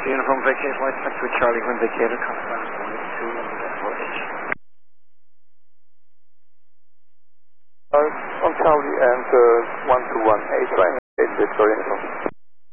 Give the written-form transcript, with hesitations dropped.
Uniform vacation light taxi with Charlie when vacated, contact 182 on Charlie and 1218, trying to get Victoria.